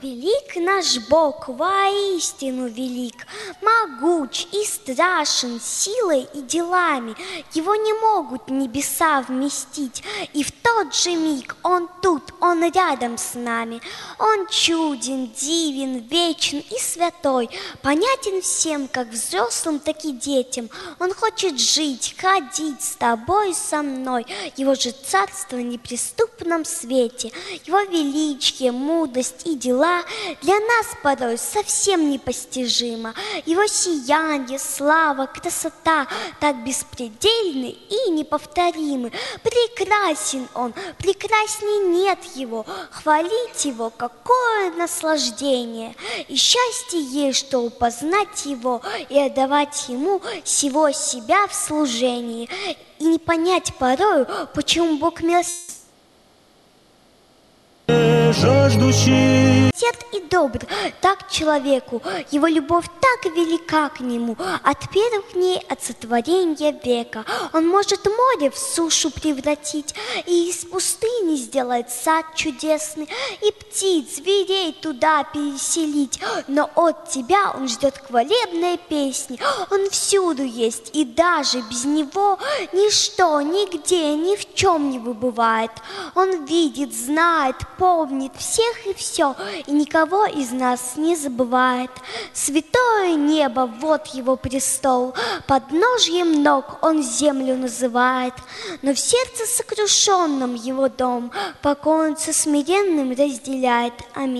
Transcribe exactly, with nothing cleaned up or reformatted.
Велик наш Бог, воистину велик, могуч и страшен силой и делами. Его не могут небеса вместить, и в тот же миг Он тут, Он рядом с нами. Он чуден, дивен, вечен и святой, понятен всем, как взрослым, так и детям. Он хочет жить, ходить с тобой, со мной, Его же царство в неприступном свете, Его величие, мудрость и дела для нас порой совсем непостижимо. Его сияние, слава, красота так беспредельны и неповторимы. Прекрасен Он, прекрасней нет Его. Хвалить Его, какое наслаждение! И счастье есть, что упознать Его и отдавать Ему всего себя в служении. И не понять порою, почему Бог милостив жаждущий и добр, так человеку, его любовь так велика к нему, от первых дней от сотворения века. Он может море в сушу превратить, и из пустыни сделать сад чудесный, и птиц, зверей туда переселить, но от тебя он ждет хвалебной песни. Он всюду есть, и даже без него ничто, нигде, ни в чем не выбывает. Он видит, знает, помнит всех и все, и никого из нас не забывает. Святое небо, вот его престол, подножьем ног он землю называет. Но в сердце сокрушенном его дом, покой он со смиренным разделяет. Аминь.